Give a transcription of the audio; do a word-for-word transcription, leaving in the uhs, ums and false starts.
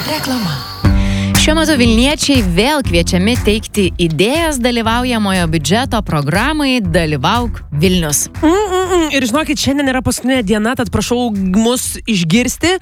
Reklama. Šiuo metu Vilniečiai vėl kviečiami teikti idėjas dalyvaujamojo biudžeto programai Dalyvauk Vilnius. Mm, mm, mm. Ir žinokit, šiandien yra paskutinė diena, tad prašau mus išgirsti,